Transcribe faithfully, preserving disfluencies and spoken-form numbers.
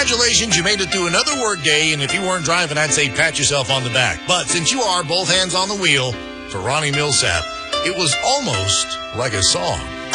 Congratulations, you made it through another work day, and if you weren't driving, I'd say pat yourself on the back. But since you are, both hands on the wheel, for Ronnie Millsap, it was almost like a song.